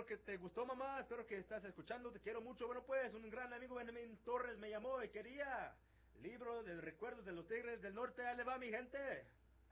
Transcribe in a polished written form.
espero que te gustó, mamá. Espero que estás escuchando. Te quiero mucho. Bueno, pues, un gran amigo, Benjamín Torres, me llamó y quería libro de recuerdos de los Tigres del Norte. Ahí le va, mi gente.